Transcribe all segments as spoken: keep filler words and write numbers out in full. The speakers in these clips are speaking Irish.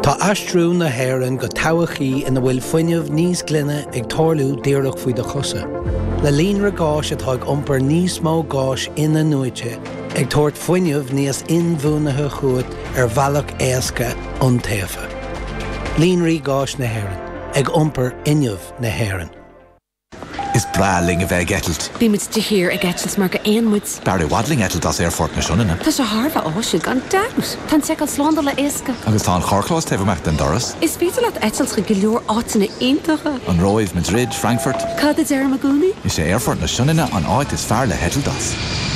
Tá astrú na héireann go tabachaí ina bhfuil fuinneamh níos glunne ag tarlú díreach faoi de chosa. Le líon ra gáis atá ag iompar níos mó gáis ina nuaite ag tuairt fuinneamh níos inmhúnathe chuat ar bhealach éasca an taobha. Líon rí gáis na héireann ag iompar inneamh na héireann. Is braling a bheith getalt. Bí muid de hir a getalt mar go éonmuid. Barry wadling getalt as airfort na siúnina. Tá sé Harfa áisiúil gan daus. Tá teáil slánda le éasca. Agus tá an chorchlás taobhach den doras. Is féidir leat etalt go go leor átainna aontacha. An Roiv, Madrid, Frankfurt. Cad is ar a gúnaí? Is sé airfort na siúnina an áit is fear le hetalt as.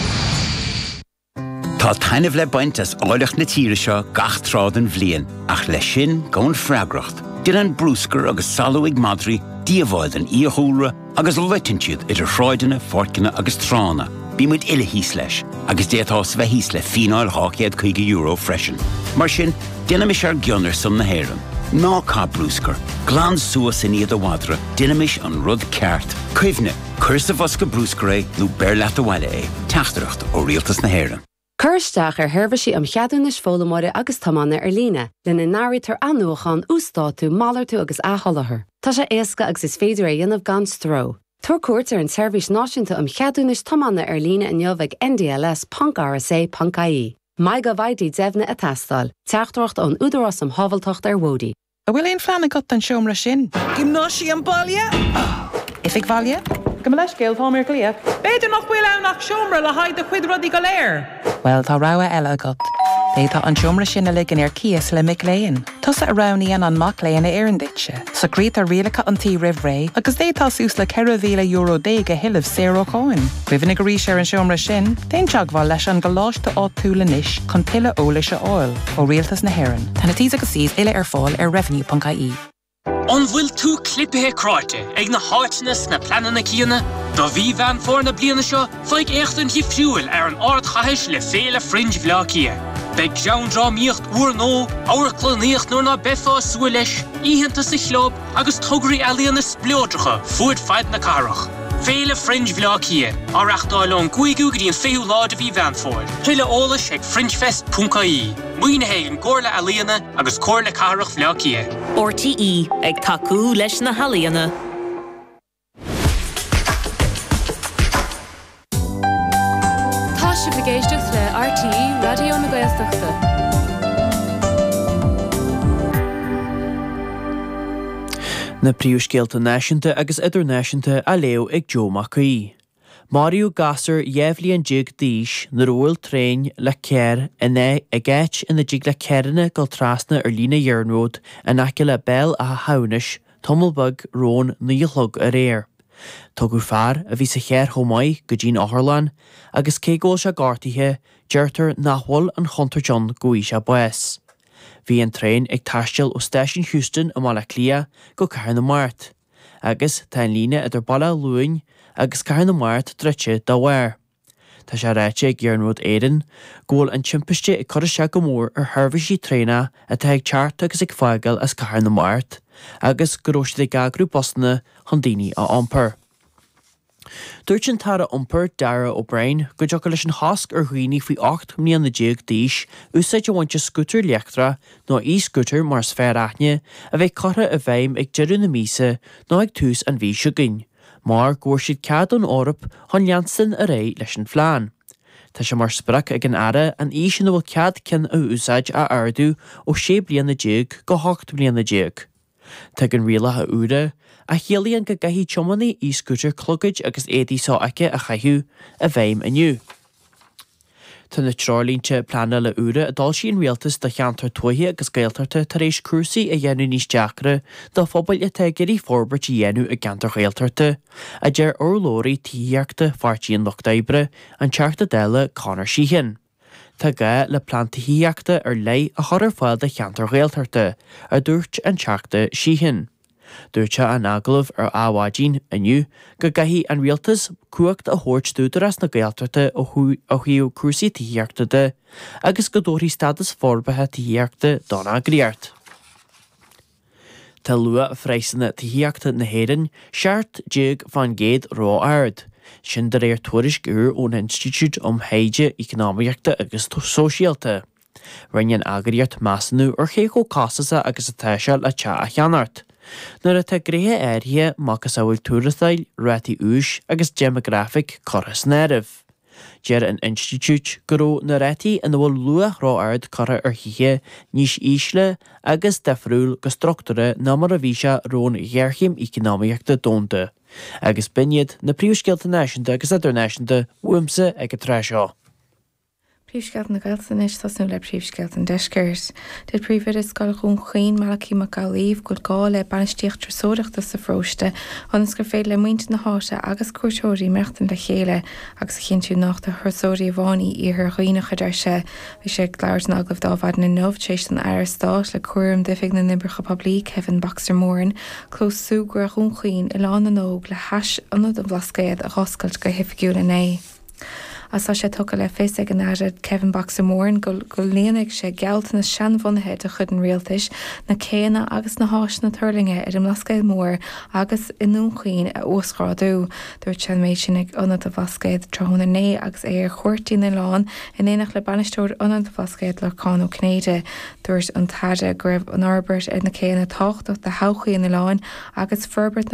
Tá tainmh le baint as áileach na tíre seo gach trád an bhliain, ach le sin gón freagracht. Dir an brúscar agus salú ag madri, díomháid an íothúra agus leitinsúd idir shráideanna, forcanna agus trána. Bí muid ile hís leis, agus déatá sa bheith hís le fínáil hácéad chuige euro freisin. Mar sin, déana mis ar gionnar som na héireann. Ná cá brúscar, glán suas in iad a wadra, déana mis an rud ceart. Cuimhne, cur sa bhosca brúscar é lú bear leat a bhaile é, teachtareacht ó rialtas na héireann. Cursteach ar herbhaisí am cheadúnas fólamóide agus tamanna ar lína, lena náirítar anúchan ústátú, málartú agus áhallathair. Tá sé éasca agus is féidir a dionmh gan stró. Tuair cuairt ar an seirbhís náisiúnta am cheadúnas tamanna ar lína in neamh N D L S dot R S A dot I E. Mai go bhaidí deimhne a tastal, teachtareacht an údarás am habaltocht ar Wódi. A bhfuil éon fleanna got an seomra sin. Gymnáisi an baile? If ag baile? Go leis céal tá mar gléach. Beidir nach bhfuil annach seomra le haid a chuid rudí go léir. Well, tá rá eile agat. Détá an seomra sin a ligan ar cías le mic léin. Tusa a ránaíon an mac léin a éirinditse. Sa grét a rialacha an tí rih ré, agus détá sús le ceithre mhíle euro déige hiileh zéro cáin. Cuimhna go rís ar an seomra sin, déon teagmháil leis an go láiste áit túla níis chun tuile ólaise áil ó rialtas na héireann. Tá na tíos agus síos ile ar fáil ar revenue dot I E. An bhfuil tú clipithe cráite ag na háitnas na planana cíanna, do bhí bhean fór na bliana seo, feig éachtain hí fiúil ar an ard chaiis le féle fringe bhleacia. Beg Jean Dra míocht uair nó, áir cloníocht nó na befa súil leis, íhananta sa chlób agus tugraí ealaíonna splódracha fuad feid na carach. Féle fringe bhleacia, áreachtáil an gúigú grí an féú lád a bhí bhean fór. Tuile ólas ag fringefest dot I E. Muoine héig an cóirla ealaíonna agus cóirla carach bhleacia. R T E ag tacú leis na halaíonna. Tá si bhgéisteach le R T E Radio na Gaeltachta. Na príomhscéalta náisiúnta agus idirnáisiúnta a leo ag Joe Macaí. Mario gasar dhéimhlíonn jig díos na bhfuil tréin le ceir ina a gceist ina jig le ceirinne go trasna ar lína dhearnród a naci le bell a thaunis, tomulbug rón níolthug a réir. Tugadh fear a bhí sa chéir chomáid go dtín áthirleán agus cégóil se gáirtithe deirtar nachhfuil an chuntar John goí se buas. Bhí an tréin ag taisteal ó Station Houston a mála clia go caithir na Mart, agus tá an lína idir balla luain agus caithir na Mart dreite dá bhair. Tá sé ráite ag dhearnród éireann, ggóil an timpiste ag chuir se go mór ar thurmhaisí tréna a tá ag teart agus ag fágail as caithir na Mart, agus goróiste ag gagrú bostanna chun daoine a iompar. Dúirt sin tara iompar Dara O'Brien go deocha leis an hasc ar dhaoine faoi ocht mbliain na déag díos úsáid a bhainte scútar leachtra nó í-scútar mar sfér aithne a bheith cotha a bheim ag deireadh na mísa nó ag tús an bhí siúgain, mar gúir siad cead an árap chun leansan a ré leis an phlean. Tá sé mar sprach ag an ara an í sin bhfuil cead cin a úsáid a ardú ó sé bliain na déag go hocht bliain na déag. Tá an riala a úra a chéalaíonn go gaithí tiomannaí í-scútar clogaid agus éadaí sá aice a chaithú a bheim aniu. Tá na trálínte plana le úra a dal síon rialtas de cheantar tuaithe agus gaeltarta tar éis cúrsaí a dhéanú níos deachra do phobal a teigeirí forbairt i dhéanú a gantar gaeltarta a deir orlóirí tííochta fartííon lochdabre an teachta déile Conor Sheehan. Tá ga le plantaíochta ar lei a chuir fáil de cheantar gaeltarta a dúirt an teachta Sheehan. Dúirte an aglah ar áhádín aniu go gaithí an rialtas cuacht a thuirt dúdaras na gaeltarta ó chuíú cúrsaí tííochta agus go dóirí stadas forbathe tííochta donna gríart. Tá lua a freisanna tííochta na héireann seart déag fan géad rá aird, sin de réir tuairis gur ón Institute om Héide Economiaachta agus Sóisialta. Rinnean agriart meassanú ar chécho casasa agus a teisial a tea a cheanart. Nuair a tá gríthe airthe machchas a bhfuil túrastail, rátaí ús agus demographic choras nerv. Dear an institute gurú na rátaí in bhfuil luach rá ard cara ar hithe níos ísle agus defriúil go struchtúra ná mar a bhí se rón ghearchim economiíochta dónta. Agus biniad na príomhscéalta náisiúnta agus idirnáisiúnta uaimsa ag a tráiseo. Príomhscéalt na Gaeltacht is tasnú le príomhscéalt an deisgeirs. Dil príomhfir is scoil chun chuoin Malachi McAleeve go gá le banistíocht trasóireachta sa phróiste, agus gur féad le muinte na háise agus cuairteoirí meachtain le chéile agus a chin tú nach de thusóirí bhánaí i thar dhaoine chuidir se, bhí sé gláir na aglah dábhad na nóbhtééis an air stát le cuairim difig na nimbricha poblí Kevin Baxter Moran, clós súgur chun chuoin i lán an óg le heis anad an bhlascéad a hoscailt go hifigiúil in é. As tá sé tucha le fés ag an airad Kevin Baxter Moran go go léananig sé gealt na seanmhonathe de chud an rialtais na céanna agus na háis na turlinge ar an lascaid mór agus inún chuoin a oscráú dúirt sin méid sin ag anad a bhascaid trona né agus é ar chuirtíí na lán in éanaach le banisteúir anad a bhascaid le cáú cnéide dúirt an taide go raibh an arbeirt ar na céanna tácht de hachaí na lán agus ferbert